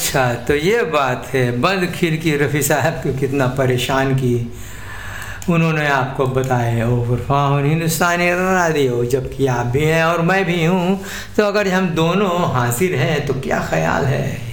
अच्छा, तो ये बात है। बंद खिड़की रफ़ी साहब को कितना परेशान की, उन्होंने आपको बताया उर्फान हिंदुस्तानी रेडियो, जबकि आप भी हैं और मैं भी हूँ, तो अगर हम दोनों हासिल हैं तो क्या ख्याल है।